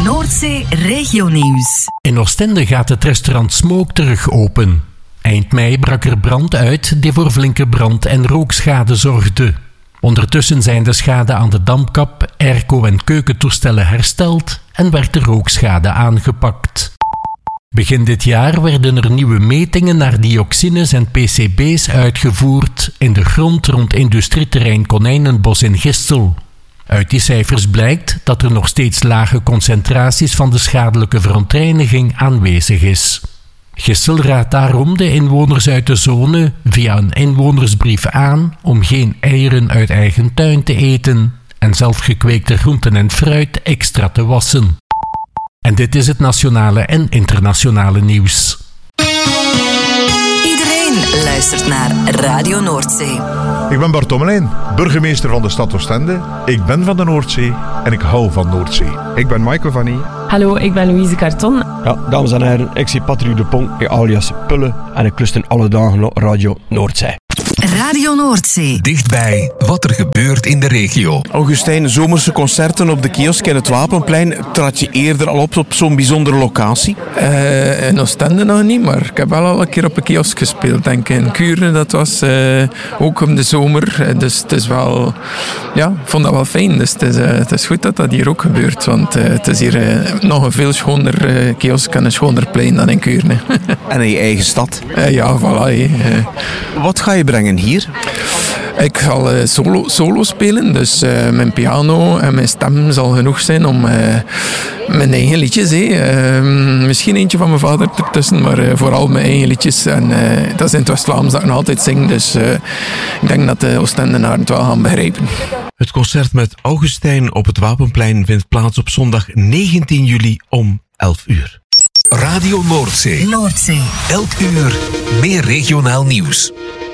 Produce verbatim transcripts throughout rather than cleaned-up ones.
Noordzee Regionieuws. In Oostende gaat het restaurant Smoke terug open. Eind mei brak er brand uit die voor flinke brand- en rookschade zorgde. Ondertussen zijn de schade aan de dampkap, airco en keukentoestellen hersteld en werd de rookschade aangepakt. Begin dit jaar werden er nieuwe metingen naar dioxines en P C B's uitgevoerd in de grond rond industrieterrein Konijnenbos in Gistel. Uit die cijfers blijkt dat er nog steeds lage concentraties van de schadelijke verontreiniging aanwezig is. Gistel raadt daarom de inwoners uit de zone via een inwonersbrief aan om geen eieren uit eigen tuin te eten en zelfgekweekte groenten en fruit extra te wassen. En dit is het nationale en internationale nieuws. Iedereen luistert naar Radio Noordzee. Ik ben Bart Tommelijn, burgemeester van de stad Oostende. Ik ben van de Noordzee en ik hou van Noordzee. Ik ben Michael van Nie. Hallo, ik ben Louise Carton. Ja, dames en heren, ik zie Patrick de Pong, alias Pulle, en ik luister alle dagen op Radio Noordzee. Radio Noordzee. Dichtbij wat er gebeurt in de regio. Augustijn, zomerse concerten op de kiosk in het Wapenplein. Trad je eerder al op op zo'n bijzondere locatie? Uh, in Oostende nog niet, maar ik heb wel al een keer op een kiosk gespeeld. Denk ik in Kuurne, dat was uh, ook om de zomer. Dus het is wel, ja, ik vond dat wel fijn. Dus het is, uh, het is goed dat dat hier ook gebeurt. Want uh, het is hier uh, nog een veel schoner uh, kiosk en een schoner plein dan in Kuurne. En in je eigen stad? Uh, ja, voilà. Hey. Uh. Wat ga je brengen hier? Ik zal uh, solo, solo spelen, dus uh, mijn piano en mijn stem zal genoeg zijn om uh, mijn eigen liedjes. Hey. Uh, misschien eentje van mijn vader ertussen, maar uh, vooral mijn eigen liedjes. En uh, dat is in het West-Vlaams dat ik nog altijd zing, dus uh, ik denk dat de Oostendenaren het wel gaan begrijpen. Het concert met Augustijn op het Wapenplein vindt plaats op zondag negentien juli om elf uur. Radio Noordzee. Noordzee. Elk uur meer regionaal nieuws.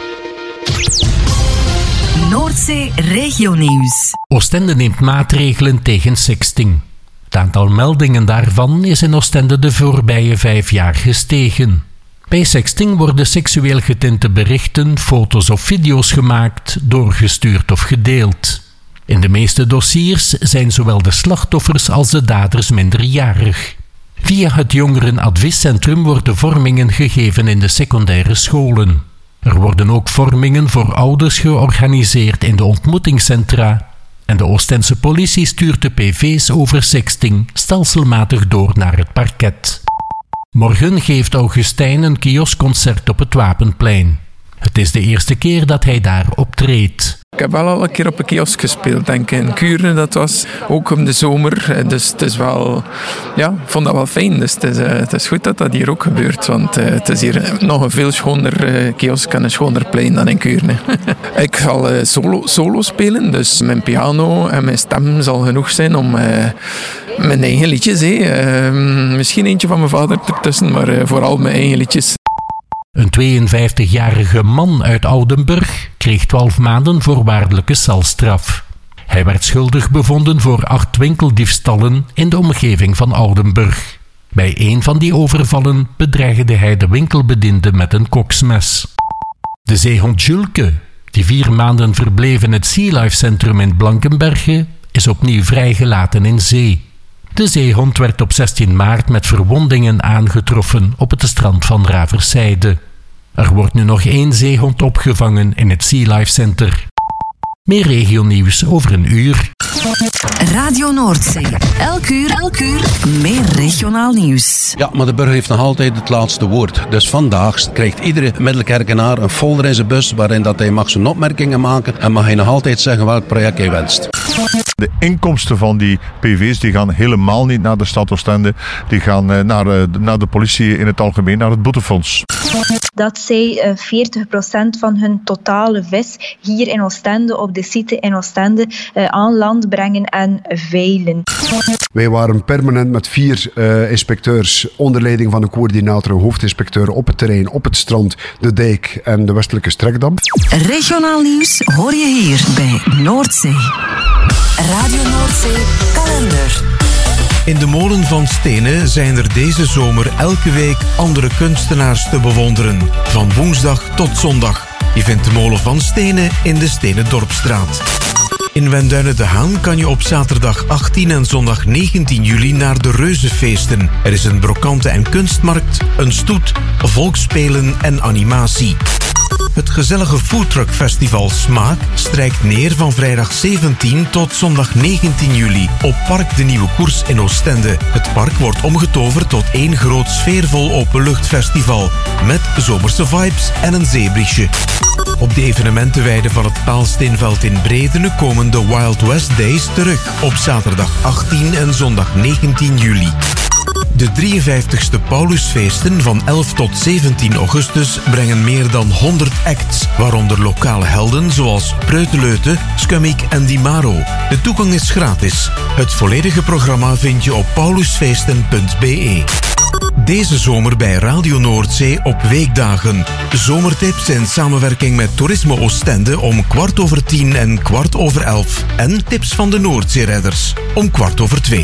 Noordzee Regionieuws. Oostende neemt maatregelen tegen sexting. Het aantal meldingen daarvan is in Oostende de voorbije vijf jaar gestegen. Bij sexting worden seksueel getinte berichten, foto's of video's gemaakt, doorgestuurd of gedeeld. In de meeste dossiers zijn zowel de slachtoffers als de daders minderjarig. Via het Jongerenadviescentrum worden vormingen gegeven in de secundaire scholen. Er worden ook vormingen voor ouders georganiseerd in de ontmoetingscentra en de Oostense politie stuurt de P V's over sexting stelselmatig door naar het parket. Morgen geeft Augustijn een kioskconcert op het Wapenplein. Het is de eerste keer dat hij daar optreedt. Ik heb wel al een keer op een kiosk gespeeld, denk ik in Kuurne, dat was ook om de zomer. Dus het is wel, ja, ik vond dat wel fijn. Dus het is, uh, het is goed dat dat hier ook gebeurt, want uh, het is hier nog een veel schoner uh, kiosk en een schoner plein dan in Kuurne. Ik zal uh, solo, solo spelen, dus mijn piano en mijn stem zal genoeg zijn om uh, mijn eigen liedjes. Hey. Uh, misschien eentje van mijn vader ertussen, maar uh, vooral mijn eigen liedjes. Een tweeënvijftigjarige man uit Oudenburg kreeg twaalf maanden voorwaardelijke celstraf. Hij werd schuldig bevonden voor acht winkeldiefstallen in de omgeving van Oudenburg. Bij een van die overvallen bedreigde hij de winkelbediende met een koksmes. De zeehond Julke, die vier maanden verbleef in het Sea Life Centrum in Blankenberge, is opnieuw vrijgelaten in zee. De zeehond werd op zestien maart met verwondingen aangetroffen op het strand van Raverszijde. Er wordt nu nog één zeehond opgevangen in het Sea Life Center. Meer regionieuws over een uur. Radio Noordzee. Elk uur, elk uur, meer regionaal nieuws. Ja, maar de burger heeft nog altijd het laatste woord. Dus vandaag krijgt iedere Middelkerkenaar een folder in zijn bus waarin dat hij mag zijn opmerkingen maken en mag hij nog altijd zeggen welk project hij wenst. De inkomsten van die P V's die gaan helemaal niet naar de stad Oostende. Die gaan naar, naar de politie in het algemeen, naar het boetefonds. Dat zij veertig procent van hun totale vis hier in Oostende, op de site in Oostende, aan land brengen en veilen. Wij waren permanent met vier uh, inspecteurs onder leiding van een coördinator en hoofdinspecteur op het terrein, op het strand, de dijk en de westelijke strekdam. Regionaal nieuws hoor je hier bij Noordzee. Radio Noordzee kalender. In de molen van Stenen zijn er deze zomer elke week andere kunstenaars te bewonderen. Van woensdag tot zondag. Je vindt de molen van Stenen in de Stenen Dorpstraat. In Wenduinen de Haan kan je op zaterdag achttien en zondag negentien juli naar de Reuzenfeesten. Er is een brokante- en kunstmarkt, een stoet, volksspelen en animatie. Het gezellige foodtruck festival Smaak strijkt neer van vrijdag zeventien tot zondag negentien juli op Park de Nieuwe Koers in Oostende. Het park wordt omgetoverd tot één groot sfeervol openluchtfestival met zomerse vibes en een zeebriesje. Op de evenementenweide van het Paalsteenveld in Bredene komen de Wild West Days terug op zaterdag achttien en zondag negentien juli. De drieënvijftigste Paulusfeesten van elf tot zeventien augustus brengen meer dan honderd acts, waaronder lokale helden zoals Preuteleute, Scummik en Di Maro. De toegang is gratis. Het volledige programma vind je op paulusfeesten punt b e. Deze zomer bij Radio Noordzee op weekdagen. Zomertips in samenwerking met Toerisme Oostende om kwart over tien en kwart over elf. En tips van de Noordzeeredders om kwart over twee.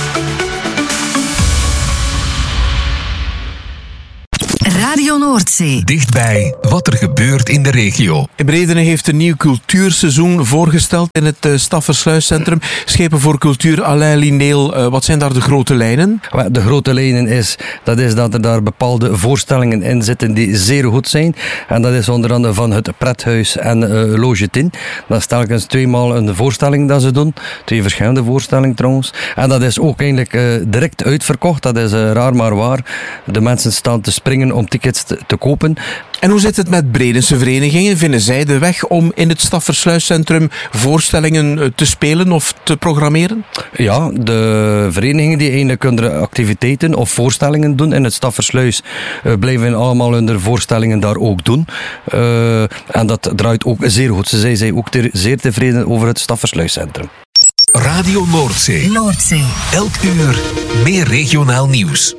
Radio Noordzee. Dichtbij wat er gebeurt in de regio. Bredene heeft een nieuw cultuurseizoen voorgesteld in het uh, Staffersluiscentrum. Schepen voor Cultuur, Alain Lineel. Uh, wat zijn daar de grote lijnen? De grote lijnen is dat, is dat er daar bepaalde voorstellingen in zitten die zeer goed zijn. En dat is onder andere van het Prethuis en uh, Loge tien. Dat is telkens tweemaal een voorstelling dat ze doen. Twee verschillende voorstellingen trouwens. En dat is ook eigenlijk uh, direct uitverkocht. Dat is uh, raar maar waar. De mensen staan te springen om tickets te, te kopen. En hoe zit het met Bredense verenigingen? Vinden zij de weg om in het Staffersluiscentrum voorstellingen te spelen of te programmeren? Ja, de verenigingen die eigenlijk hun activiteiten of voorstellingen doen in het Staffersluis uh, blijven allemaal hun voorstellingen daar ook doen. Uh, en dat draait ook zeer goed. Ze zijn, zijn ook te, zeer tevreden over het Staffersluiscentrum. Radio Noordzee. Noordzee. Elk uur meer regionaal nieuws.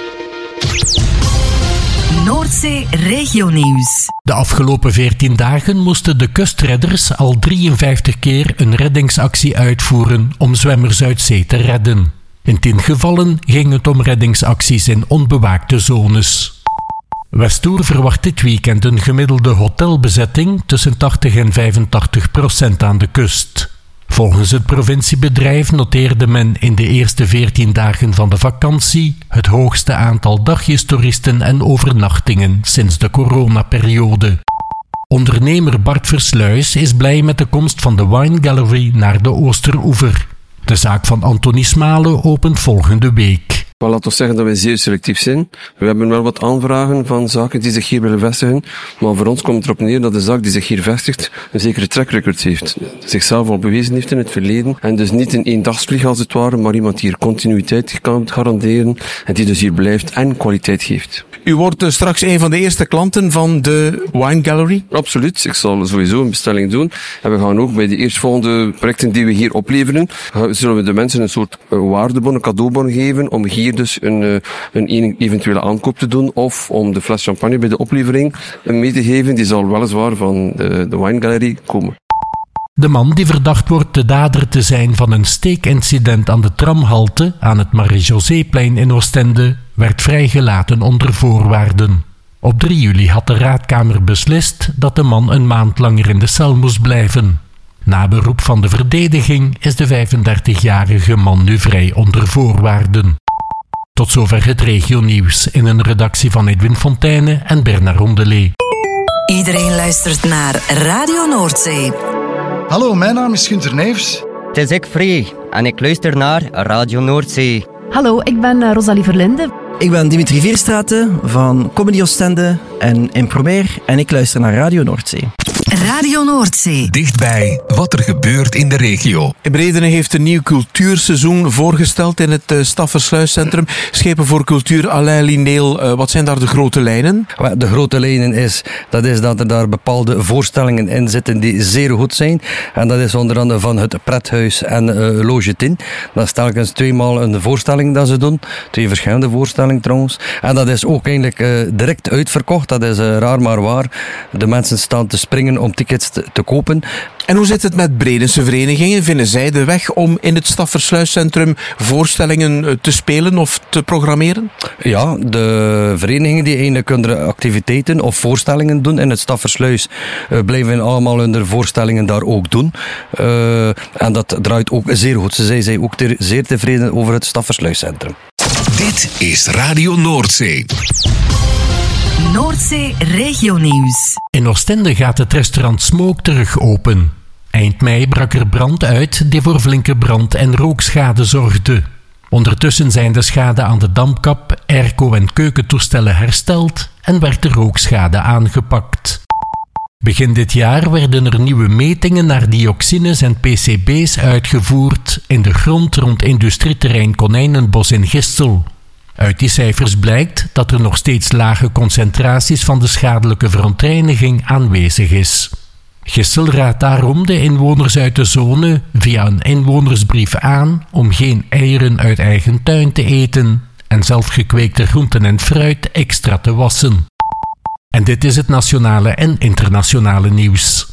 Noordzee Regionieuws. De afgelopen veertien dagen moesten de kustredders al drieënvijftig keer een reddingsactie uitvoeren om zwemmers uit zee te redden. In tien gevallen ging het om reddingsacties in onbewaakte zones. Westoer verwacht dit weekend een gemiddelde hotelbezetting tussen tachtig en vijfentachtig procent aan de kust. Volgens het provinciebedrijf noteerde men in de eerste veertien dagen van de vakantie het hoogste aantal dagjestoeristen en overnachtingen sinds de coronaperiode. Ondernemer Bart Versluis is blij met de komst van de Wine Gallery naar de Oosteroever. De zaak van Anthony Smalen opent volgende week. Maar laten we zeggen dat wij zeer selectief zijn. We hebben wel wat aanvragen van zaken die zich hier willen vestigen. Maar voor ons komt het erop neer dat de zaak die zich hier vestigt een zekere track record heeft. Zichzelf al bewezen heeft in het verleden. En dus niet een eendagsvlieg als het ware, maar iemand die hier continuïteit kan garanderen. En die dus hier blijft en kwaliteit geeft. U wordt uh, straks een van de eerste klanten van de Wine Gallery? Absoluut. Ik zal sowieso een bestelling doen. En we gaan ook bij de eerstvolgende projecten die we hier opleveren, zullen we de mensen een soort uh, waardebon, een cadeaubon geven om hier dus een, uh, een eventuele aankoop te doen of om de fles champagne bij de oplevering mee te geven. Die zal weliswaar van de, de Wine Gallery komen. De man die verdacht wordt de dader te zijn van een steekincident aan de tramhalte aan het Marie-Joséplein in Oostende werd vrijgelaten onder voorwaarden. Op drie juli had de raadkamer beslist dat de man een maand langer in de cel moest blijven. Na beroep van de verdediging is de vijfendertigjarige man nu vrij onder voorwaarden. Tot zover het regionieuws in een redactie van Edwin Fonteyne en Bernard Rondelet. Iedereen luistert naar Radio Noordzee. Hallo, mijn naam is Gunther Neefs. Het is ik Free en ik luister naar Radio Noordzee. Hallo, ik ben uh, Rosalie Verlinde. Ik ben Dimitri Veerstraten van Comedy Oostende en Impromer en ik luister naar Radio Noordzee. Radio Noordzee. Dichtbij wat er gebeurt in de regio. Bredene heeft een nieuw cultuurseizoen voorgesteld in het uh, Staffersluiscentrum. Schepen voor Cultuur, Alain Lineel. Uh, wat zijn daar de grote lijnen? De grote lijnen is dat, is dat er daar bepaalde voorstellingen in zitten die zeer goed zijn. En dat is onder andere van het Prethuis en uh, Loge tien. Dat is telkens tweemaal een voorstelling dat ze doen. Twee verschillende voorstellingen trouwens. En dat is ook eigenlijk uh, direct uitverkocht. Dat is uh, raar maar waar. De mensen staan te springen om tickets te, te kopen. En hoe zit het met Bredense verenigingen? Vinden zij de weg om in het Staffersluiscentrum voorstellingen te spelen of te programmeren? Ja, de verenigingen die eigenlijk andere activiteiten of voorstellingen doen in het Staffersluis uh, blijven allemaal hun voorstellingen daar ook doen. Uh, en dat draait ook zeer goed. Ze zijn, zijn ook te, zeer tevreden over het Staffersluiscentrum. Dit is Radio Noordzee. Noordzee Regionieuws. In Oostende gaat het restaurant Smoke terug open. Eind mei brak er brand uit die voor flinke brand- en rookschade zorgde. Ondertussen zijn de schade aan de dampkap, airco en keukentoestellen hersteld en werd de rookschade aangepakt. Begin dit jaar werden er nieuwe metingen naar dioxines en P C B's uitgevoerd in de grond rond industrieterrein Konijnenbos in Gistel. Uit die cijfers blijkt dat er nog steeds lage concentraties van de schadelijke verontreiniging aanwezig is. Gistel raadt daarom de inwoners uit de zone via een inwonersbrief aan om geen eieren uit eigen tuin te eten en zelfgekweekte groenten en fruit extra te wassen. En dit is het nationale en internationale nieuws.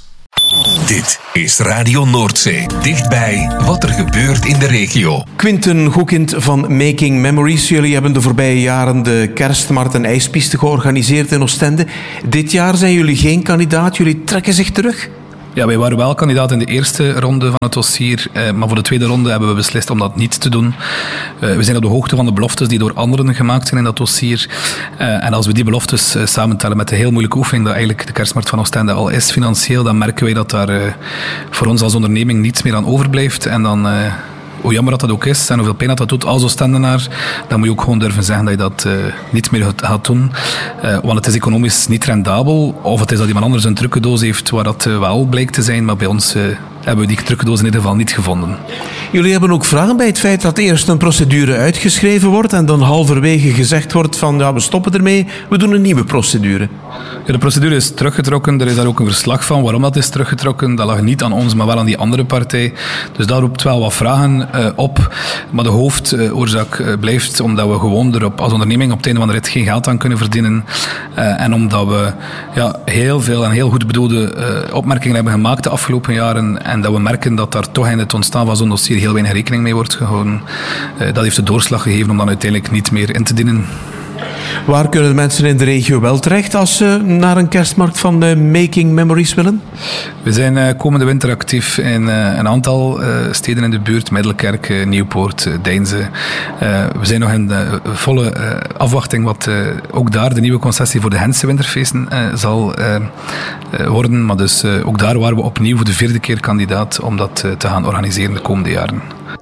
Dit is Radio Noordzee. Dichtbij wat er gebeurt in de regio. Quinten Goekind van Making Memories. Jullie hebben de voorbije jaren de kerstmarkt en ijspiste georganiseerd in Oostende. Dit jaar zijn jullie geen kandidaat. Jullie trekken zich terug? Ja, wij waren wel kandidaat in de eerste ronde van het dossier, eh, maar voor de tweede ronde hebben we beslist om dat niet te doen. Uh, we zijn op de hoogte van de beloftes die door anderen gemaakt zijn in dat dossier. Uh, en als we die beloftes uh, samentellen met de heel moeilijke oefening dat eigenlijk de kerstmarkt van Oostende al is financieel, dan merken wij dat daar uh, voor ons als onderneming niets meer aan overblijft. En dan... Uh, Hoe jammer dat dat ook is en hoeveel pijn dat dat doet als Oostendenaar, dan moet je ook gewoon durven zeggen dat je dat uh, niet meer gaat doen. Uh, want het is economisch niet rendabel. Of het is dat iemand anders een trucendoos heeft waar dat uh, wel blijkt te zijn. Maar bij ons uh, hebben we die trucendoos in ieder geval niet gevonden. Jullie hebben ook vragen bij het feit dat eerst een procedure uitgeschreven wordt en dan halverwege gezegd wordt van ja, we stoppen ermee, we doen een nieuwe procedure. Ja, de procedure is teruggetrokken. Er is daar ook een verslag van waarom dat is teruggetrokken. Dat lag niet aan ons, maar wel aan die andere partij. Dus daar roept wel wat vragen uh, op. Maar de hoofdoorzaak uh, blijft omdat we gewoon erop als onderneming op het einde van de rit geen geld aan kunnen verdienen. Uh, en omdat we ja, heel veel en heel goed bedoelde uh, opmerkingen hebben gemaakt de afgelopen jaren. En dat we merken dat daar toch in het ontstaan van zo'n dossier heel weinig rekening mee wordt gehouden. Uh, dat heeft de doorslag gegeven om dan uiteindelijk niet meer in te dienen. Waar kunnen de mensen in de regio wel terecht als ze naar een kerstmarkt van uh, Making Memories willen? We zijn uh, komende winter actief in uh, een aantal uh, steden in de buurt. Middelkerk, uh, Nieuwpoort, uh, Deinze. Uh, we zijn nog in de volle uh, afwachting wat uh, ook daar de nieuwe concessie voor de Gentse winterfeesten uh, zal uh, uh, worden. Maar dus uh, ook daar waren we opnieuw voor de vierde keer kandidaat om dat uh, te gaan organiseren de komende jaren.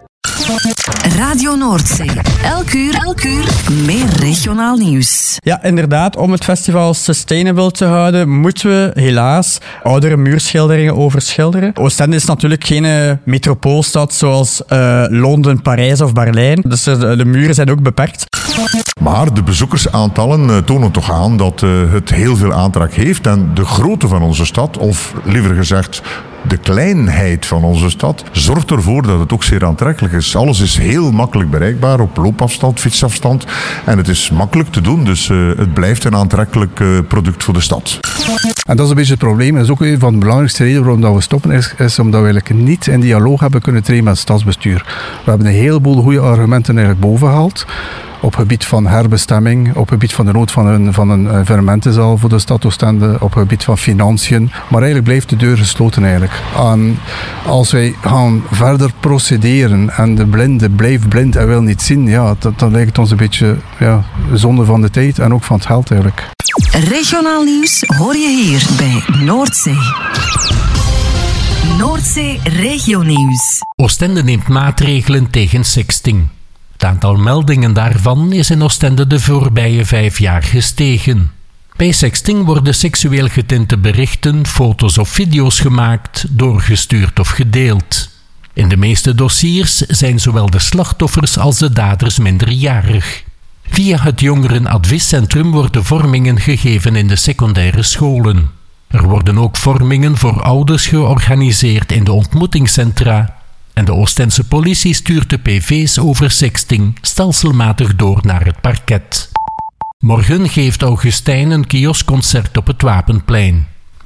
Radio Noordzee. Elk uur, elk uur meer regionaal nieuws. Ja, inderdaad. Om het festival sustainable te houden, moeten we helaas oudere muurschilderingen overschilderen. Oostende is natuurlijk geen uh, metropoolstad zoals uh, Londen, Parijs of Berlijn. Dus de, de muren zijn ook beperkt. Maar de bezoekersaantallen uh, tonen toch aan dat uh, het heel veel aantrek heeft. En de grootte van onze stad, of liever gezegd de kleinheid van onze stad, zorgt ervoor dat het ook zeer aantrekkelijk is. Alles is heel makkelijk bereikbaar op loopafstand, fietsafstand. En het is makkelijk te doen, dus uh, het blijft een aantrekkelijk uh, product voor de stad. En dat is een beetje het probleem. Dat is ook een van de belangrijkste redenen waarom we stoppen, is, is omdat we eigenlijk niet in dialoog hebben kunnen treden met het stadsbestuur. We hebben een heleboel goede argumenten eigenlijk boven gehaald. Op het gebied van herbestemming, op het gebied van de nood van een, van een evenementenzaal voor de stad Oostende, op het gebied van financiën. Maar eigenlijk blijft de deur gesloten eigenlijk. En als wij gaan verder procederen en de blinde blijft blind en wil niet zien, ja, dat, dan lijkt het ons een beetje ja, zonde van de tijd en ook van het geld eigenlijk. Regionaal nieuws hoor je hier bij Noordzee. Noordzee Regionieuws. Oostende neemt maatregelen tegen sexting. Het aantal meldingen daarvan is in Oostende de voorbije vijf jaar gestegen. Bij sexting worden seksueel getinte berichten, foto's of video's gemaakt, doorgestuurd of gedeeld. In de meeste dossiers zijn zowel de slachtoffers als de daders minderjarig. Via het Jongerenadviescentrum worden vormingen gegeven in de secundaire scholen. Er worden ook vormingen voor ouders georganiseerd in de ontmoetingscentra. En de Oostense politie stuurt de P V's over sexting stelselmatig door naar het parket. Morgen geeft Augustijn een kioskconcert op het Wapenplein.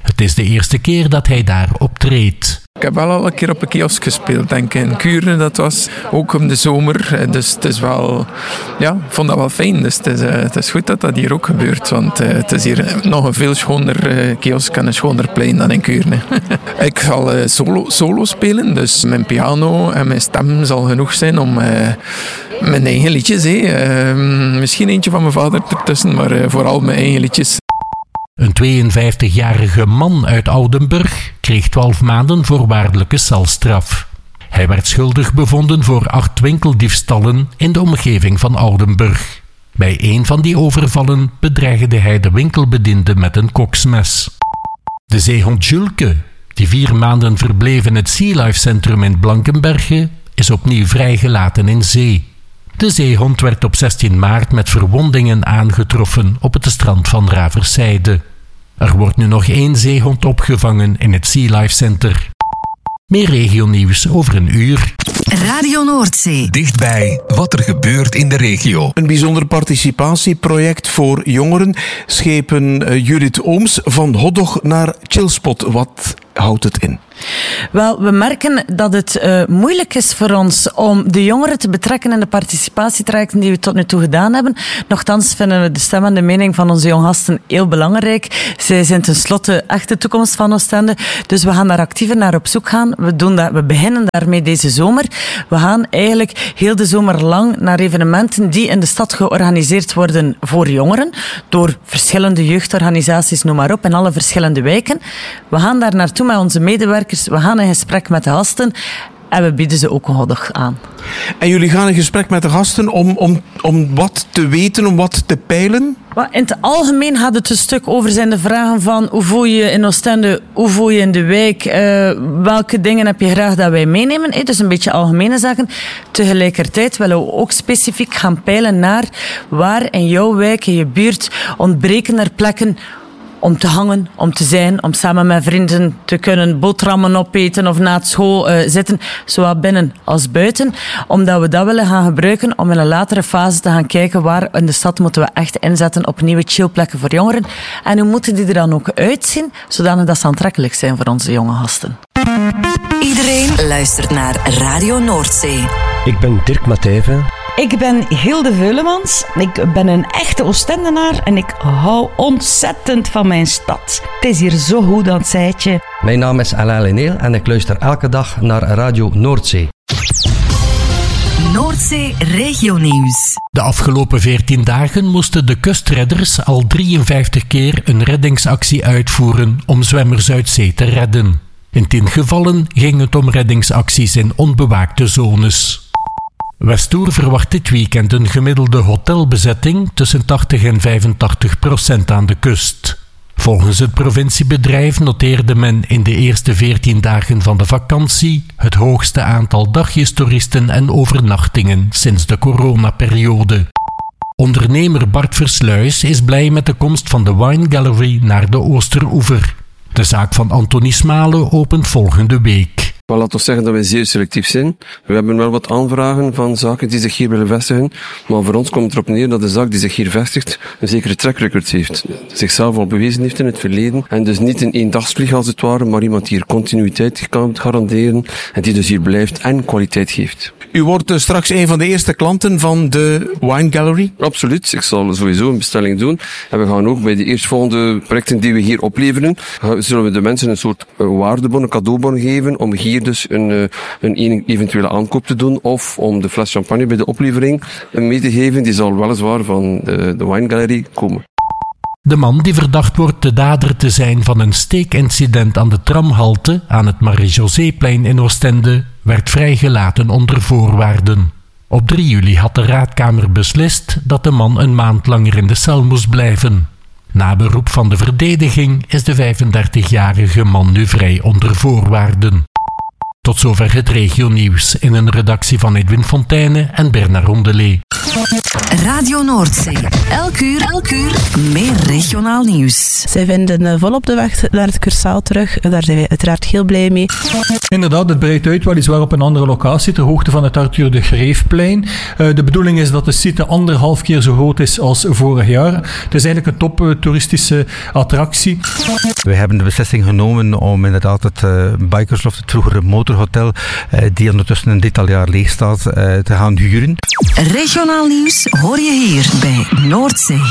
Het is de eerste keer dat hij daar optreedt. Ik heb wel al een keer op een kiosk gespeeld, denk ik. In Kuurne, dat was ook om de zomer. Dus het is wel... Ja, ik vond dat wel fijn. Dus het is, uh, het is goed dat dat hier ook gebeurt. Want uh, het is hier nog een veel schoner uh, kiosk en een schoner plein dan in Kuurne. Ik zal uh, solo, solo spelen. Dus mijn piano en mijn stem zal genoeg zijn om... Uh, mijn eigen liedjes, hè. Uh, misschien eentje van mijn vader ertussen, maar uh, vooral mijn eigen liedjes. Een tweeënvijftigjarige man uit Oudenburg kreeg twaalf maanden voorwaardelijke celstraf. Hij werd schuldig bevonden voor acht winkeldiefstallen in de omgeving van Oudenburg. Bij een van die overvallen bedreigde hij de winkelbediende met een koksmes. De zeehond Julke, die vier maanden verbleef in het Sea Life Centrum in Blankenberge, is opnieuw vrijgelaten in zee. De zeehond werd op zestien maart met verwondingen aangetroffen op het strand van Raverszijde. Er wordt nu nog één zeehond opgevangen in het Sea Life Center. Meer regionieuws over een uur. Radio Noordzee. Dichtbij wat er gebeurt in de regio. Een bijzonder participatieproject voor jongeren schepen uh, Judith Ooms van Hotdog naar Chillspot. Wat houdt het in? Wel, we merken dat het uh, moeilijk is voor ons om de jongeren te betrekken in de participatietrajecten die we tot nu toe gedaan hebben. Nochtans vinden we de stem en de mening van onze jonggasten heel belangrijk. Zij zijn tenslotte echt de toekomst van Oostende. Dus we gaan daar actiever naar op zoek gaan. We, doen dat, we beginnen daarmee deze zomer. We gaan eigenlijk heel de zomer lang naar evenementen die in de stad georganiseerd worden voor jongeren. Door verschillende jeugdorganisaties, noem maar op, in alle verschillende wijken. We gaan daar naartoe met onze medewerkers. We gaan in gesprek met de gasten en we bieden ze ook een hotdog aan. En jullie gaan in gesprek met de gasten om, om, om wat te weten, om wat te peilen? In het algemeen gaat het een stuk over zijn de vragen van hoe voel je in Oostende, hoe voel je in de wijk, uh, welke dingen heb je graag dat wij meenemen. Hey, dus een beetje algemene zaken. Tegelijkertijd willen we ook specifiek gaan peilen naar waar in jouw wijk, in je buurt, ontbreken er plekken om te hangen, om te zijn, om samen met vrienden te kunnen boterhammen opeten of na het school uh, zitten, zowel binnen als buiten. Omdat we dat willen gaan gebruiken om in een latere fase te gaan kijken waar in de stad moeten we echt inzetten op nieuwe chillplekken voor jongeren. En hoe moeten die er dan ook uitzien, zodanig dat ze aantrekkelijk zijn voor onze jonge gasten. Iedereen luistert naar Radio Noordzee. Ik ben Dirk Matthijven. Ik ben Hilde Veulemans. Ik ben een echte Oostendenaar en ik hou ontzettend van mijn stad. Het is hier zo goed aan het zijtje. Mijn naam is Alain Leneel en ik luister elke dag naar Radio Noordzee. Noordzee Regionieuws. De afgelopen veertien dagen moesten de kustredders al drieënvijftig keer een reddingsactie uitvoeren om zwemmers uit zee te redden. In tien gevallen ging het om reddingsacties in onbewaakte zones. Westoer verwacht dit weekend een gemiddelde hotelbezetting tussen tachtig en vijfentachtig procent aan de kust. Volgens het provinciebedrijf noteerde men in de eerste veertien dagen van de vakantie het hoogste aantal dagjestoeristen en overnachtingen sinds de coronaperiode. Ondernemer Bart Versluis is blij met de komst van de Wine Gallery naar de Oosteroever. De zaak van Anthony Smale opent volgende week. Maar laat ons zeggen dat wij zeer selectief zijn. We hebben wel wat aanvragen van zaken die zich hier willen vestigen. Maar voor ons komt het erop neer dat de zaak die zich hier vestigt een zekere track record heeft. Zichzelf al bewezen heeft in het verleden. En dus niet een eendagsvlieg als het ware, maar iemand die hier continuïteit kan garanderen. En die dus hier blijft en kwaliteit geeft. U wordt uh, straks een van de eerste klanten van de Wine Gallery? Absoluut. Ik zal sowieso een bestelling doen. En we gaan ook bij de eerstvolgende projecten die we hier opleveren, zullen we de mensen een soort uh, waardebon, een cadeaubon geven om hier dus een, uh, een eventuele aankoop te doen of om de fles champagne bij de oplevering mee te geven. Die zal weliswaar van de, de Wine Gallery komen. De man die verdacht wordt de dader te zijn van een steekincident aan de tramhalte aan het Marie-Joséplein in Oostende werd vrijgelaten onder voorwaarden. Op drie juli had de raadkamer beslist dat de man een maand langer in de cel moest blijven. Na beroep van de verdediging is de vijfendertigjarige man nu vrij onder voorwaarden. Tot zover het regionieuws in een redactie van Edwin Fonteyne en Bernard Rondelet. Radio Noordzee. Elk uur, elk uur meer regionaal nieuws. Zij vinden volop de weg naar het Cursaal terug. Daar zijn wij uiteraard heel blij mee. Inderdaad, het breidt uit weliswaar op een andere locatie, ter hoogte van het Arthur de Greefplein. Uh, de bedoeling is dat de site anderhalf keer zo groot is als vorig jaar. Het is eigenlijk een top uh, toeristische attractie. We hebben de beslissing genomen om inderdaad het uh, Bikersloft, het vroegere motorhotel, uh, die ondertussen een dit al jaar leeg staat, uh, te gaan huren. Regionaal nieuws hoor je hier bij Noordzee.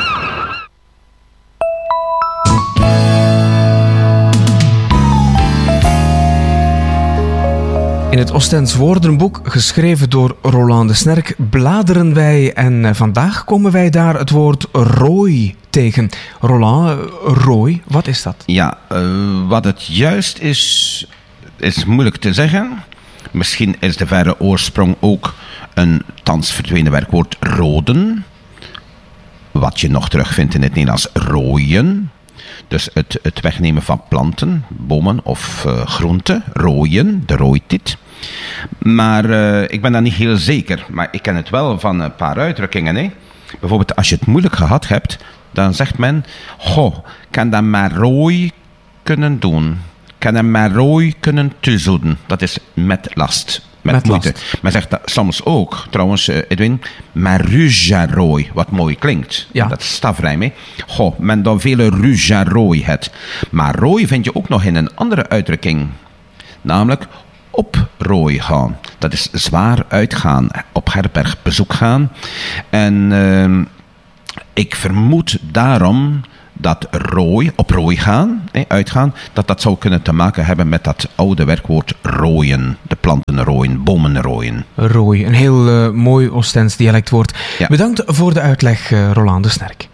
In het Oostends woordenboek, geschreven door Roland de Snerk, bladeren wij en vandaag komen wij daar het woord rooi tegen. Roland, rooi, wat is dat? Ja, uh, wat het juist is, is moeilijk te zeggen. Misschien is de verre oorsprong ook een thans verdwenen werkwoord roden. Wat je nog terugvindt in het Nederlands rooien. Dus het, het wegnemen van planten, bomen of uh, groenten, rooien, de rooitiet. Maar uh, ik ben daar niet heel zeker. Maar ik ken het wel van een paar uitdrukkingen. Hè. Bijvoorbeeld als je het moeilijk gehad hebt, dan zegt men, goh, kan dat maar rooi kunnen doen. Kan dat maar rooi kunnen toezoeden. Dat is met last. Met, met moeite. Last. Men zegt dat soms ook, trouwens, uh, Edwin, maar rujarooi, wat mooi klinkt. Ja. Dat is stafrijm, hè. Goh, men dan vele rujarooi het. Maar rooi vind je ook nog in een andere uitdrukking. Namelijk op rooi gaan. Dat is zwaar uitgaan, op herbergbezoek gaan. En uh, ik vermoed daarom dat rooi, op rooi gaan, eh, uitgaan, dat dat zou kunnen te maken hebben met dat oude werkwoord rooien. De planten rooien, bomen rooien. Rooi, een heel uh, mooi Oostends dialectwoord. Ja. Bedankt voor de uitleg, uh, Roland de Snerk.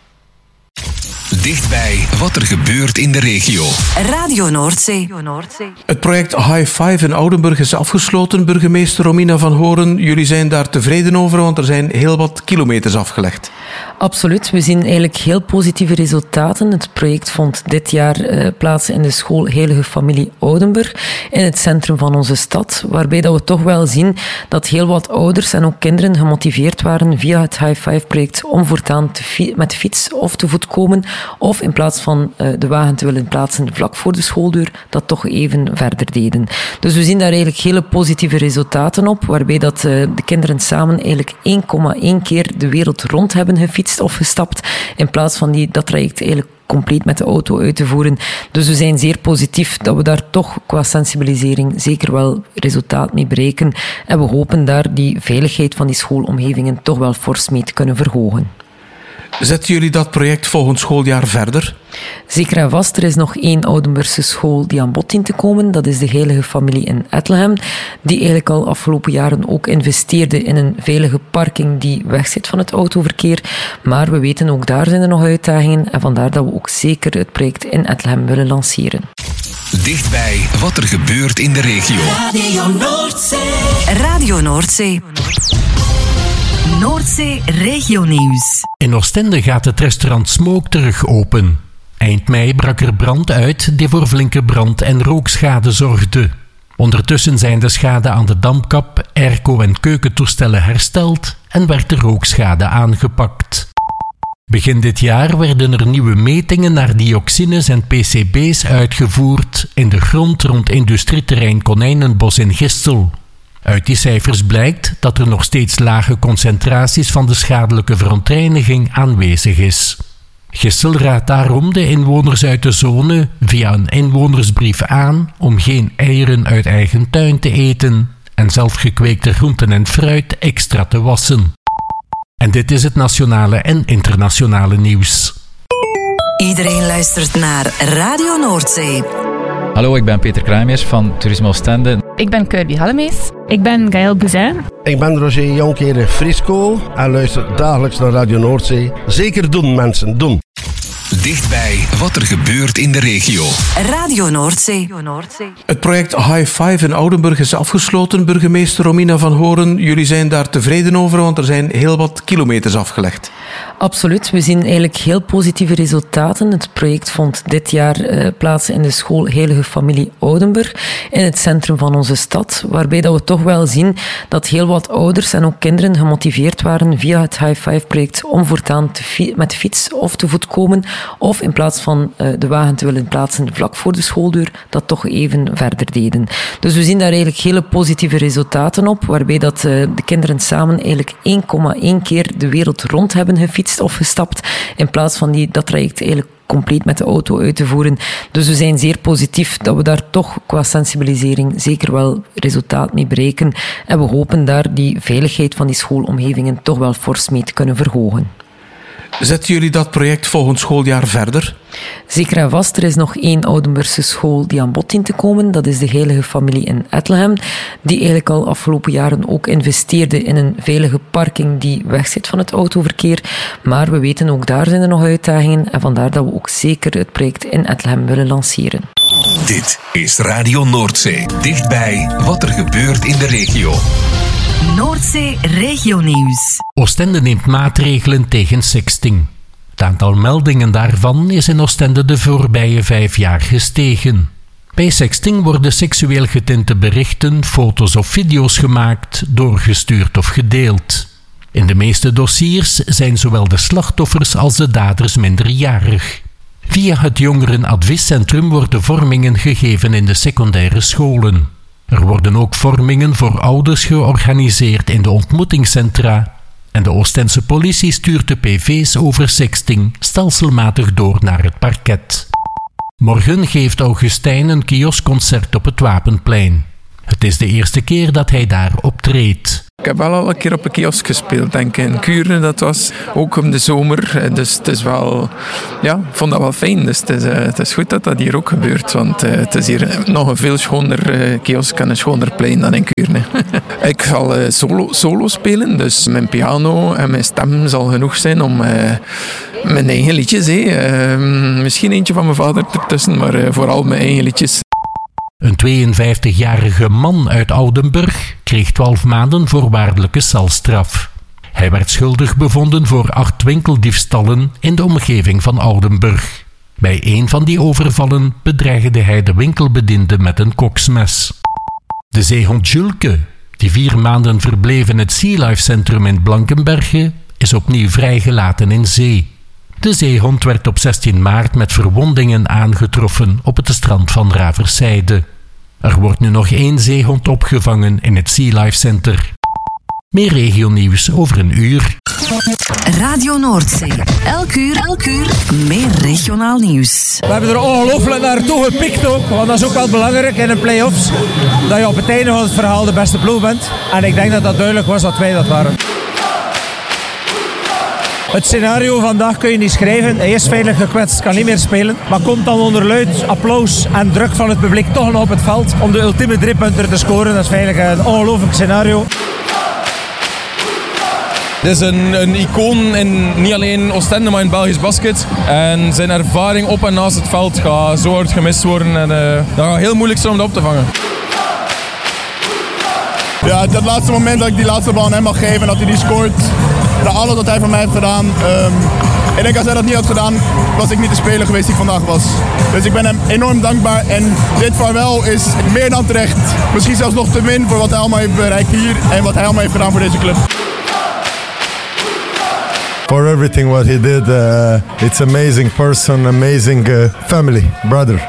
Dichtbij wat er gebeurt in de regio. Radio Noordzee. Het project High Five in Oudenburg is afgesloten. Burgemeester Romina van Horen, jullie zijn daar tevreden over, want er zijn heel wat kilometers afgelegd. Absoluut. We zien eigenlijk heel positieve resultaten. Het project vond dit jaar uh, plaats in de school Heilige Familie Oudenburg, in het centrum van onze stad, waarbij dat we toch wel zien dat heel wat ouders en ook kinderen gemotiveerd waren via het High Five project om voortaan te fi- met de fiets of te voet komen, of in plaats van uh, de wagen te willen plaatsen vlak voor de schooldeur, dat toch even verder deden. Dus we zien daar eigenlijk hele positieve resultaten op, waarbij dat, uh, de kinderen samen eigenlijk één komma één keer de wereld rond hebben gefietst of gestapt, in plaats van die, dat traject eigenlijk compleet met de auto uit te voeren. Dus we zijn zeer positief dat we daar toch qua sensibilisering zeker wel resultaat mee bereiken. En we hopen daar die veiligheid van die schoolomgevingen toch wel fors mee te kunnen verhogen. Zetten jullie dat project volgend schooljaar verder? Zeker en vast. Er is nog één Oudenburgse school die aan bod dient te komen. Dat is de Heilige Familie in Ettelhem, die eigenlijk al afgelopen jaren ook investeerde in een veilige parking die wegzit van het autoverkeer. Maar we weten, ook daar zijn er nog uitdagingen. En vandaar dat we ook zeker het project in Ettelhem willen lanceren. Dichtbij wat er gebeurt in de regio. Radio Noordzee. Radio Noordzee. Noordzee regionieuws. In Oostende gaat het restaurant Smoke terug open. Eind mei brak er brand uit die voor flinke brand- en rookschade zorgde. Ondertussen zijn de schade aan de dampkap, airco en keukentoestellen hersteld en werd de rookschade aangepakt. Begin dit jaar werden er nieuwe metingen naar dioxines en P C B's uitgevoerd in de grond rond industrieterrein Konijnenbos in Gistel. Uit die cijfers blijkt dat er nog steeds lage concentraties van de schadelijke verontreiniging aanwezig is. Gistel raadt daarom de inwoners uit de zone via een inwonersbrief aan om geen eieren uit eigen tuin te eten en zelfgekweekte groenten en fruit extra te wassen. En dit is het nationale en internationale nieuws. Iedereen luistert naar Radio Noordzee. Hallo, ik ben Peter Kruijmers van Toerisme Oostende. Ik ben Kirby Hallemees. Ik ben Gaël Bouzin. Ik ben Roger Jonkeren Frisco en luister dagelijks naar Radio Noordzee. Zeker doen, mensen, doen. Dichtbij wat er gebeurt in de regio. Radio Noordzee. Het project High Five in Oudenburg is afgesloten. Burgemeester Romina van Horen, jullie zijn daar tevreden over, want er zijn heel wat kilometers afgelegd. Absoluut. We zien eigenlijk heel positieve resultaten. Het project vond dit jaar uh, plaats in de school Heilige Familie Oudenburg, in het centrum van onze stad, waarbij dat we toch wel zien dat heel wat ouders en ook kinderen gemotiveerd waren via het High Five project om voortaan te fi- met de fiets of te voet komen, of in plaats van uh, de wagen te willen plaatsen vlak voor de schooldeur, dat toch even verder deden. Dus we zien daar eigenlijk hele positieve resultaten op, waarbij dat, uh, de kinderen samen eigenlijk één komma één keer de wereld rond hebben gefietst of gestapt, in plaats van die, dat traject eigenlijk compleet met de auto uit te voeren. Dus we zijn zeer positief dat we daar toch qua sensibilisering zeker wel resultaat mee bereiken. En we hopen daar die veiligheid van die schoolomgevingen toch wel fors mee te kunnen verhogen. Zetten jullie dat project volgend schooljaar verder? Zeker en vast. Er is nog één Oudenburgse school die aan bod dient te komen. Dat is de Heilige Familie in Ettelhem, die eigenlijk al afgelopen jaren ook investeerde in een veilige parking die wegzit van het autoverkeer. Maar we weten, ook daar zijn er nog uitdagingen en vandaar dat we ook zeker het project in Ettelhem willen lanceren. Dit is Radio Noordzee. Dichtbij wat er gebeurt in de regio. Noordzee Regionieuws. Oostende neemt maatregelen tegen sexting. Het aantal meldingen daarvan is in Oostende de voorbije vijf jaar gestegen. Bij sexting worden seksueel getinte berichten, foto's of video's gemaakt, doorgestuurd of gedeeld. In de meeste dossiers zijn zowel de slachtoffers als de daders minderjarig. Via het Jongerenadviescentrum worden vormingen gegeven in de secundaire scholen. Er worden ook vormingen voor ouders georganiseerd in de ontmoetingscentra en de Oostense politie stuurt de P V's over sexting stelselmatig door naar het parket. Morgen geeft Augustijn een kioskconcert op het Wapenplein. Het is de eerste keer dat hij daar optreedt. Ik heb wel al een keer op een kiosk gespeeld, denk ik. In Kuren, dat was ook om de zomer. Dus het is wel... Ja, ik vond dat wel fijn. Dus het is, uh, het is goed dat dat hier ook gebeurt. Want uh, het is hier nog een veel schoner uh, kiosk en een schoner plein dan in Kuren. Ik zal uh, solo, solo spelen. Dus mijn piano en mijn stem zal genoeg zijn om... Uh, mijn eigen liedjes, hè. Uh, misschien eentje van mijn vader ertussen, maar uh, vooral mijn eigen liedjes. Een tweeënvijftigjarige man uit Oudenburg kreeg twaalf maanden voorwaardelijke celstraf. Hij werd schuldig bevonden voor acht winkeldiefstallen in de omgeving van Oudenburg. Bij een van die overvallen bedreigde hij de winkelbediende met een koksmes. De zeehond Julke, die vier maanden verbleef in het Sea Life Centrum in Blankenberge, is opnieuw vrijgelaten in zee. De zeehond werd op zestien maart met verwondingen aangetroffen op het strand van Raverszijde. Er wordt nu nog één zeehond opgevangen in het Sea Life Center. Meer regionieuws over een uur. Radio Noordzee. Elk uur, elk uur meer regionaal nieuws. We hebben er ongelooflijk naartoe gepikt ook, want dat is ook wel belangrijk in de play-offs. Dat je op het einde van het verhaal de beste ploeg bent. En ik denk dat dat duidelijk was dat wij dat waren. Het scenario vandaag kun je niet schrijven. Hij is veilig gekwetst, kan niet meer spelen. Maar komt dan onder luid applaus en druk van het publiek toch nog op het veld om de ultieme drie punten te scoren. Dat is feitelijk een ongelooflijk scenario. Dit is een, een icoon in niet alleen Oostende, maar in Belgisch basket. En zijn ervaring op en naast het veld gaat zo hard gemist worden. En uh, dat gaat heel moeilijk zijn om dat op te vangen. Ja, dat laatste moment dat ik die laatste bal aan hem mag geven en dat hij die scoort. Dat alles wat hij voor mij heeft gedaan. Um, ik denk als hij dat niet had gedaan, was ik niet de speler geweest die ik vandaag was. Dus ik ben hem enorm dankbaar en dit vaarwel is meer dan terecht. Misschien zelfs nog te min voor wat hij allemaal heeft bereikt hier en wat hij allemaal heeft gedaan voor deze club. For everything what he did, uh, it's amazing person, amazing uh, family, brother.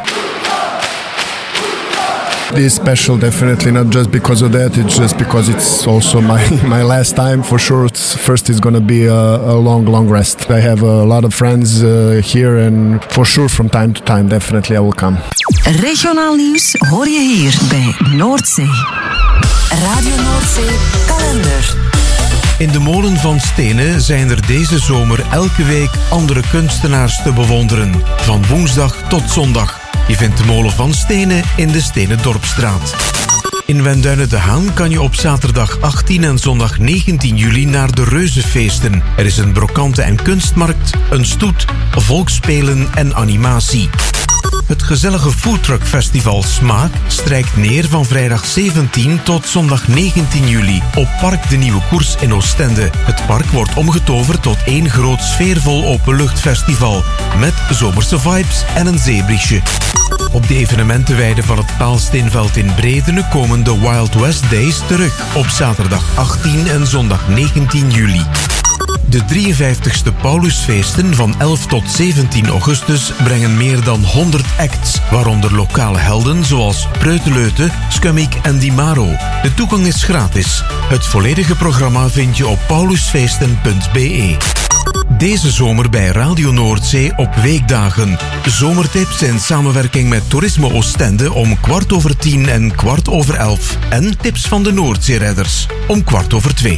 It is special, definitely, not just because of that, it's just because it's also my, my last time. For sure, it's, first it's going to be a, a long, long rest. I have a lot of friends uh, here and for sure from time to time, definitely I will come. Regionaal nieuws hoor je hier bij Noordzee. Radio Noordzee kalender. In de molen van Stenen zijn er deze zomer elke week andere kunstenaars te bewonderen. Van woensdag tot zondag. Je vindt de molen van Stenen in de Stenen Dorpstraat. In Wenduinen de Haan kan je op zaterdag achttien en zondag negentien juli naar de Reuzenfeesten. Er is een brokante- en kunstmarkt, een stoet, volksspelen en animatie. Het gezellige foodtruckfestival Smaak strijkt neer van vrijdag zeventien tot zondag negentien juli op Park de Nieuwe Koers in Oostende. Het park wordt omgetoverd tot één groot sfeervol openluchtfestival met zomerse vibes en een zeebriesje. Op de evenementenweide van het Paalsteenveld in Bredene komen de Wild West Days terug op zaterdag achttien en zondag negentien juli. De drieënvijftigste Paulusfeesten van elf tot zeventien augustus brengen meer dan honderd acts, waaronder lokale helden zoals Preuteleute, Scummik en Di Maro. De toegang is gratis. Het volledige programma vind je op paulusfeesten punt b e. Deze zomer bij Radio Noordzee op weekdagen. Zomertips in samenwerking met Toerisme Oostende om kwart over tien en kwart over elf. En tips van de Noordzeeredders om kwart over twee.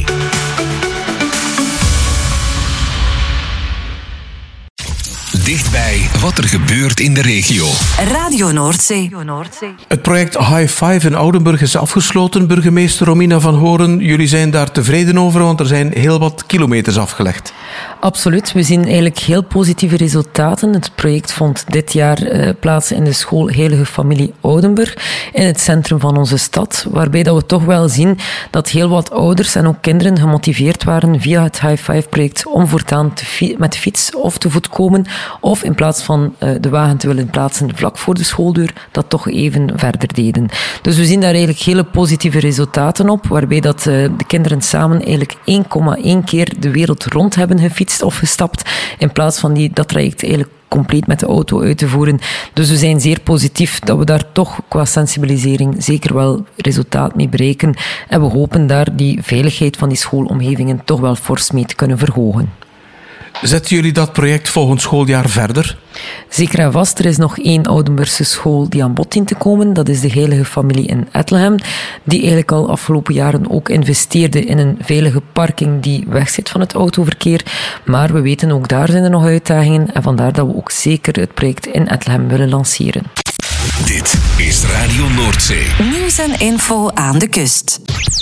Dichtbij wat er gebeurt in de regio. Radio Noordzee. Het project High Five in Oudenburg is afgesloten. Burgemeester Romina van Horen, jullie zijn daar tevreden over, want er zijn heel wat kilometers afgelegd. Absoluut. We zien eigenlijk heel positieve resultaten. Het project vond dit jaar uh, plaats in de school Heilige Familie Oudenburg, in het centrum van onze stad, waarbij dat we toch wel zien dat heel wat ouders en ook kinderen gemotiveerd waren via het High Five project om voortaan te fi- met de fiets of te voet komen, of in plaats van uh, de wagen te willen plaatsen vlak voor de schooldeur, dat toch even verder deden. Dus we zien daar eigenlijk hele positieve resultaten op, waarbij dat, uh, de kinderen samen eigenlijk één komma één keer de wereld rond hebben gefietst of gestapt, in plaats van die, dat traject eigenlijk compleet met de auto uit te voeren. Dus we zijn zeer positief dat we daar toch qua sensibilisering zeker wel resultaat mee bereiken. En we hopen daar die veiligheid van die schoolomgevingen toch wel fors mee te kunnen verhogen. Zetten jullie dat project volgend schooljaar verder? Zeker en vast. Er is nog één Oudenburgse school die aan bod dient te komen. Dat is de Heilige Familie in Ettelhem, die eigenlijk al afgelopen jaren ook investeerde in een veilige parking die wegzit van het autoverkeer. Maar we weten, ook daar zijn er nog uitdagingen en vandaar dat we ook zeker het project in Ettelhem willen lanceren. Dit is Radio Noordzee. Nieuws en info aan de kust.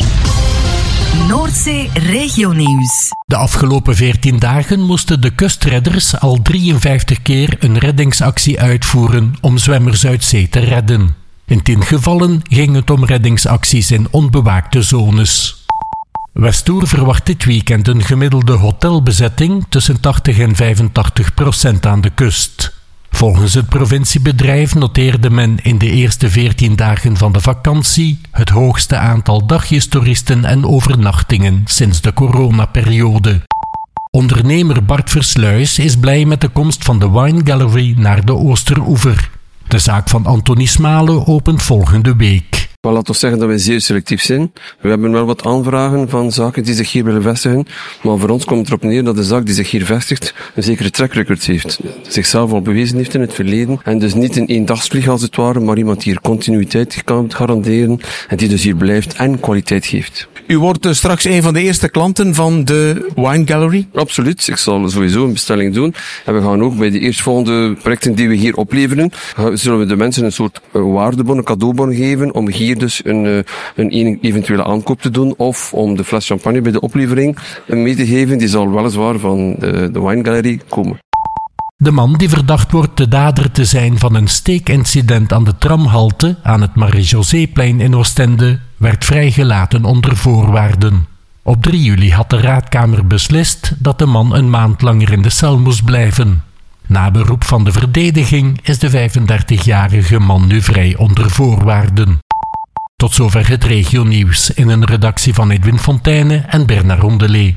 Noordzee Regionieuws. De afgelopen veertien dagen moesten de kustredders al drieënvijftig keer een reddingsactie uitvoeren om zwemmers uit zee te redden. In tien gevallen ging het om reddingsacties in onbewaakte zones. Westoer verwacht dit weekend een gemiddelde hotelbezetting tussen tachtig en vijfentachtig procent aan de kust. Volgens het provinciebedrijf noteerde men in de eerste veertien dagen van de vakantie het hoogste aantal dagjestoeristen en overnachtingen sinds de coronaperiode. Ondernemer Bart Versluis is blij met de komst van de Wine Gallery naar de Oosteroever. De zaak van Anthony Smale opent volgende week. Maar laat ons zeggen dat wij zeer selectief zijn. We hebben wel wat aanvragen van zaken die zich hier willen vestigen. Maar voor ons komt het erop neer dat de zaak die zich hier vestigt een zekere track record heeft. Zichzelf al bewezen heeft in het verleden. En dus niet een eendagsvlieg als het ware, maar iemand die hier continuïteit kan garanderen. En die dus hier blijft en kwaliteit geeft. U wordt straks een van de eerste klanten van de Wine Gallery? Absoluut. Ik zal sowieso een bestelling doen. En we gaan ook bij de eerstvolgende projecten die we hier opleveren, zullen we de mensen een soort waardebon, een cadeaubon geven om hier dus een, een eventuele aankoop te doen of om de fles champagne bij de oplevering mee te geven. Die zal weliswaar van de, de Wine Gallery komen. De man die verdacht wordt de dader te zijn van een steekincident aan de tramhalte aan het Marie-Joséplein in Oostende werd vrijgelaten onder voorwaarden. Op drie juli had de raadkamer beslist dat de man een maand langer in de cel moest blijven. Na beroep van de verdediging is de vijfendertigjarige man nu vrij onder voorwaarden. Tot zover het regionieuws in een redactie van Edwin Fonteyne en Bernard Rondelet.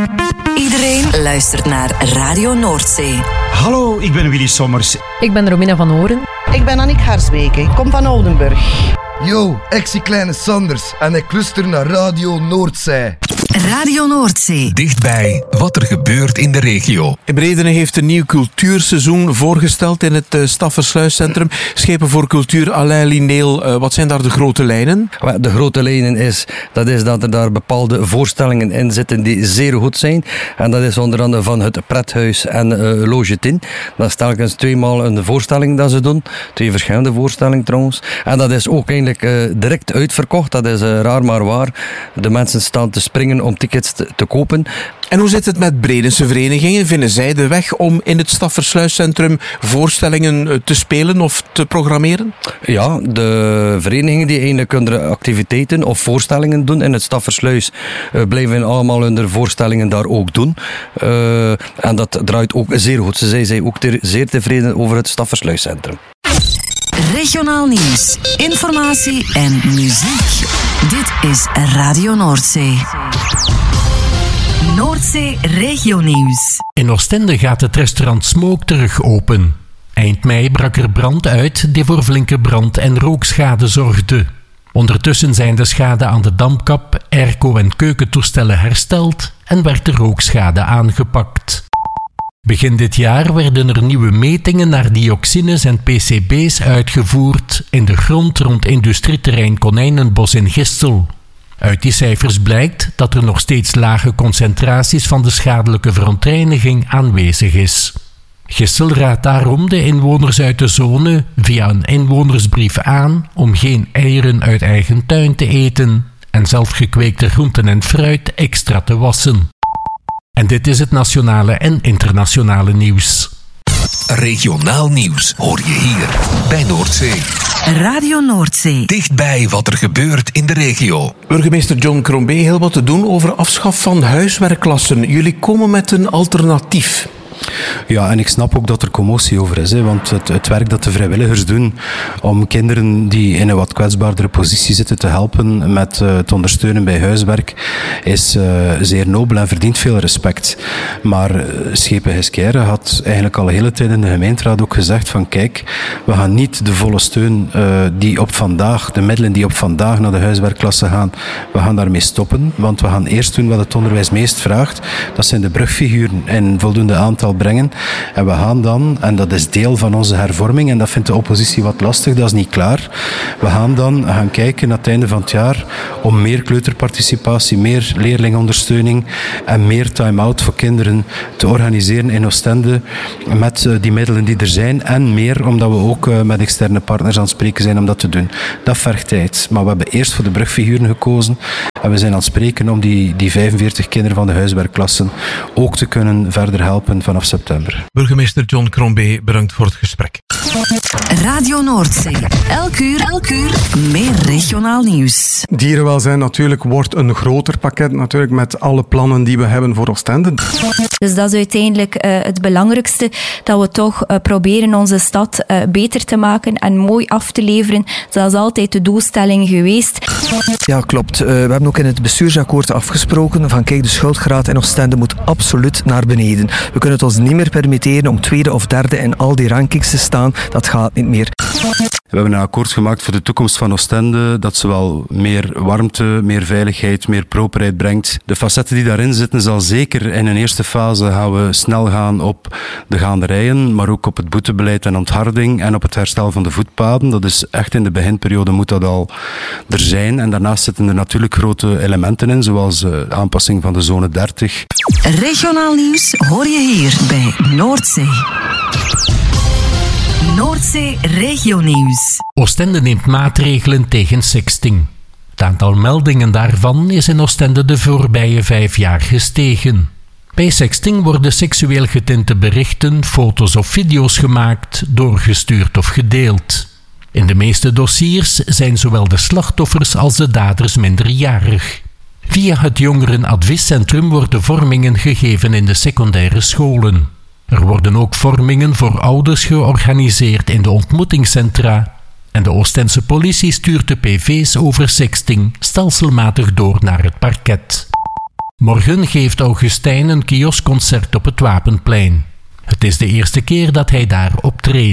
Iedereen luistert naar Radio Noordzee. Hallo, ik ben Willy Sommers. Ik ben Romina van Horen. Ik ben Annick Harsbeke, ik kom van Oudenburg. Yo, ik zie Kleine Sanders en ik luister naar Radio Noordzee. Radio Noordzee. Dichtbij wat er gebeurt in de regio. Bredene heeft een nieuw cultuurseizoen voorgesteld in het uh, Staffersluiscentrum. Schepen voor Cultuur, Alain Lineel. Uh, wat zijn daar de grote lijnen? De grote lijnen is dat, is dat er daar bepaalde voorstellingen in zitten die zeer goed zijn. En dat is onder andere van het Prethuis en uh, Loge tien. Dat is telkens tweemaal een voorstelling dat ze doen. Twee verschillende voorstellingen trouwens. En dat is ook eigenlijk uh, direct uitverkocht. Dat is uh, raar maar waar. De mensen staan te springen om tickets te, te kopen. En hoe zit het met Bredense verenigingen? Vinden zij de weg om in het Staffersluiscentrum voorstellingen te spelen of te programmeren? Ja, de verenigingen die eigenlijk hun activiteiten of voorstellingen doen in het Staffersluis uh, blijven allemaal hun voorstellingen daar ook doen. Uh, en dat draait ook zeer goed. Ze zijn, zijn ook te, zeer tevreden over het Staffersluiscentrum. Regionaal nieuws, informatie en muziek. Dit is Radio Noordzee. Noordzee Regionieuws. In Oostende gaat het restaurant Smoke terug open. Eind mei brak er brand uit die voor flinke brand- en rookschade zorgde. Ondertussen zijn de schade aan de dampkap, airco en keukentoestellen hersteld en werd de rookschade aangepakt. Begin dit jaar werden er nieuwe metingen naar dioxines en P C B's uitgevoerd in de grond rond industrieterrein Konijnenbos in Gistel. Uit die cijfers blijkt dat er nog steeds lage concentraties van de schadelijke verontreiniging aanwezig is. Gistel raadt daarom de inwoners uit de zone via een inwonersbrief aan om geen eieren uit eigen tuin te eten en zelfgekweekte groenten en fruit extra te wassen. En dit is het nationale en internationale nieuws. Regionaal nieuws hoor je hier bij Noordzee. Radio Noordzee. Dichtbij wat er gebeurt in de regio. Burgemeester John Crombie, heel wat te doen over afschaf van huiswerkklassen. Jullie komen met een alternatief. Ja, en ik snap ook dat er commotie over is. Hè, want het, het werk dat de vrijwilligers doen om kinderen die in een wat kwetsbaardere positie zitten te helpen met uh, te ondersteunen bij huiswerk is uh, zeer nobel en verdient veel respect. Maar uh, Schepen Giskeire had eigenlijk al de hele tijd in de gemeenteraad ook gezegd van kijk, we gaan niet de volle steun uh, die op vandaag, de middelen die op vandaag naar de huiswerkklassen gaan, we gaan daarmee stoppen. Want we gaan eerst doen wat het onderwijs meest vraagt. Dat zijn de brugfiguren in voldoende aantal brengen. En we gaan dan, en dat is deel van onze hervorming, en dat vindt de oppositie wat lastig, dat is niet klaar. We gaan dan gaan kijken aan het einde van het jaar om meer kleuterparticipatie, meer leerlingondersteuning en meer time-out voor kinderen te organiseren in Oostende met die middelen die er zijn en meer omdat we ook met externe partners aan het spreken zijn om dat te doen. Dat vergt tijd. Maar we hebben eerst voor de brugfiguren gekozen en we zijn aan het spreken om die, die vijfenveertig kinderen van de huiswerkklassen ook te kunnen verder helpen vanaf september. Burgemeester John Crombie, bedankt voor het gesprek. Radio Noordzee. Elk uur, elk uur meer regionaal nieuws. Dierenwelzijn natuurlijk wordt een groter pakket natuurlijk met alle plannen die we hebben voor Oostende. Dus dat is uiteindelijk uh, het belangrijkste, dat we toch uh, proberen onze stad uh, beter te maken en mooi af te leveren. Dat is altijd de doelstelling geweest. Ja, klopt. Uh, we hebben ook in het bestuursakkoord afgesproken van kijk, de schuldgraad in Oostende moet absoluut naar beneden. We kunnen het ons niet meer permitteren om tweede of derde in al die rankings te staan. Dat gaat niet meer. We hebben een akkoord gemaakt voor de toekomst van Oostende dat zowel meer warmte, meer veiligheid, meer properheid brengt. De facetten die daarin zitten zal zeker in een eerste fase gaan we snel gaan op de gaanderijen, maar ook op het boetebeleid en ontharding en op het herstel van de voetpaden. Dat is echt in de beginperiode moet dat al er zijn. En daarnaast zitten er natuurlijk grote elementen in, zoals de aanpassing van de zone dertig. Regionaal nieuws hoor je hier bij Noordzee. Noordzee Regionieuws. Oostende neemt maatregelen tegen sexting. Het aantal meldingen daarvan is in Oostende de voorbije vijf jaar gestegen. Bij sexting worden seksueel getinte berichten, foto's of video's gemaakt, doorgestuurd of gedeeld. In de meeste dossiers zijn zowel de slachtoffers als de daders minderjarig. Via het Jongerenadviescentrum worden vormingen gegeven in de secundaire scholen. Er worden ook vormingen voor ouders georganiseerd in de ontmoetingscentra. En de Oostense politie stuurt de P V's over sexting stelselmatig door naar het parket. Morgen geeft Augustijn een kioskconcert op het Wapenplein. Het is de eerste keer dat hij daar optreedt.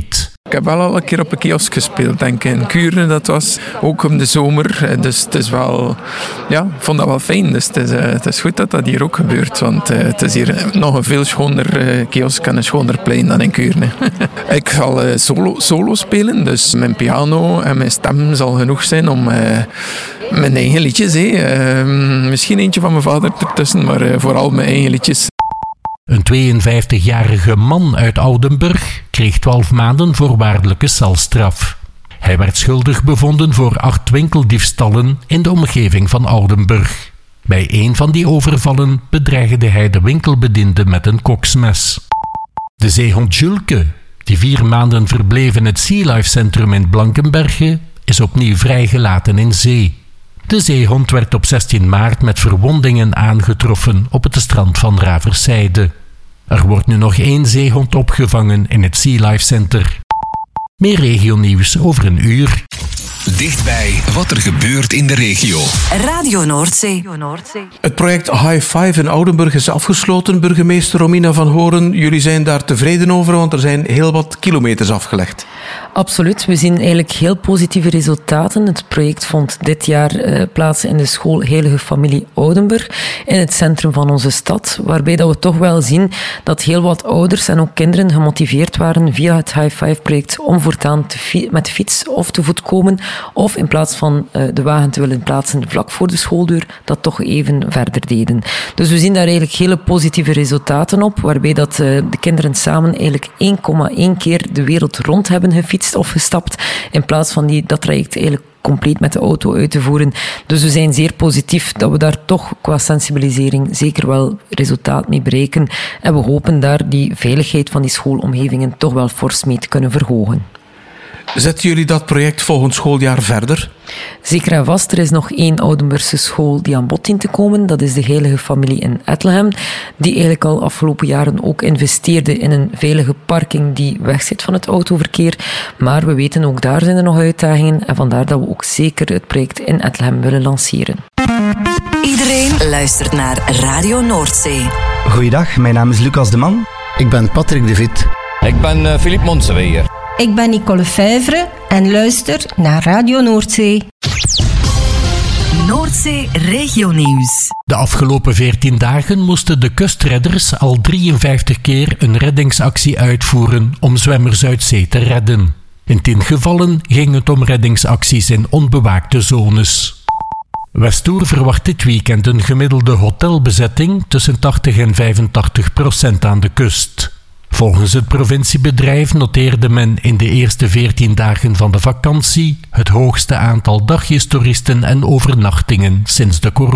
Ik heb wel al een keer op een kiosk gespeeld, denk ik. In Kuren, dat was ook om de zomer. Dus het is wel... Ja, ik vond dat wel fijn. Dus het is, uh, het is goed dat dat hier ook gebeurt. Want uh, het is hier nog een veel schoner uh, kiosk en een schoner plein dan in Kuren. Ik zal uh, solo, solo spelen. Dus mijn piano en mijn stem zal genoeg zijn om... Uh, mijn eigen liedjes. Uh, misschien eentje van mijn vader ertussen, maar uh, vooral mijn eigen liedjes. Een tweeënvijftigjarige man uit Oudenburg kreeg twaalf maanden voorwaardelijke celstraf. Hij werd schuldig bevonden voor acht winkeldiefstallen in de omgeving van Oudenburg. Bij een van die overvallen bedreigde hij de winkelbediende met een koksmes. De zeehond Julke, die vier maanden verbleef in het Sea Life Centrum in Blankenberge, is opnieuw vrijgelaten in zee. De zeehond werd op zestien maart met verwondingen aangetroffen op het strand van Raverszijde. Er wordt nu nog één zeehond opgevangen in het Sea Life Center. Meer regionieuws over een uur. Dichtbij wat er gebeurt in de regio. Radio Noordzee. Het project High Five in Oudenburg is afgesloten. Burgemeester Romina van Horen, jullie zijn daar tevreden over, want er zijn heel wat kilometers afgelegd. Absoluut. We zien eigenlijk heel positieve resultaten. Het project vond dit jaar uh, plaats in de school Heilige Familie Oudenburg, in het centrum van onze stad, waarbij dat we toch wel zien dat heel wat ouders en ook kinderen gemotiveerd waren via het High Five project om voortaan te fi- met de fiets of te voet komen, of in plaats van uh, de wagen te willen plaatsen vlak voor de schooldeur, dat toch even verder deden. Dus we zien daar eigenlijk hele positieve resultaten op, waarbij dat, uh, de kinderen samen eigenlijk één komma één keer de wereld rond hebben gefietst of gestapt, in plaats van die, dat traject eigenlijk compleet met de auto uit te voeren. Dus we zijn zeer positief dat we daar toch qua sensibilisering zeker wel resultaat mee bereiken. En we hopen daar die veiligheid van die schoolomgevingen toch wel fors mee te kunnen verhogen. Zetten jullie dat project volgend schooljaar verder? Zeker en vast. Er is nog één Oudenburgse school die aan bod dient te komen. Dat is de Heilige Familie in Ettelhem, die eigenlijk al afgelopen jaren ook investeerde in een veilige parking die wegzit van het autoverkeer. Maar we weten ook daar zijn er nog uitdagingen en vandaar dat we ook zeker het project in Ettelhem willen lanceren. Iedereen luistert naar Radio Noordzee. Goeiedag, mijn naam is Lucas de Man. Ik ben Patrick de Vit. Ik ben uh, Philippe Monseweer. Ik ben Nicole Vijvre en luister naar Radio Noordzee. Noordzee Regionieuws. De afgelopen veertien dagen moesten de kustredders al drieënvijftig keer een reddingsactie uitvoeren om zwemmers uit zee te redden. In tien gevallen ging het om reddingsacties in onbewaakte zones. Westoer verwacht dit weekend een gemiddelde hotelbezetting tussen tachtig en vijfentachtig procent aan de kust. Volgens het provinciebedrijf noteerde men in de eerste veertien dagen van de vakantie het hoogste aantal dagjestoeristen en overnachtingen sinds de corona.